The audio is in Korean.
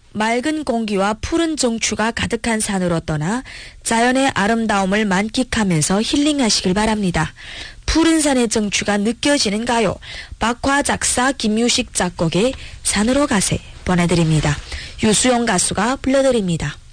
맑은 공기와 푸른 정취가 가득한 산으로 떠나 자연의 아름다움을 만끽하면서 힐링하시길 바랍니다. 푸른 산의 정취가 느껴지는 가요. 박화 작사 김유식 작곡의 산으로 가세 보내드립니다. 유수용 가수가 불러드립니다.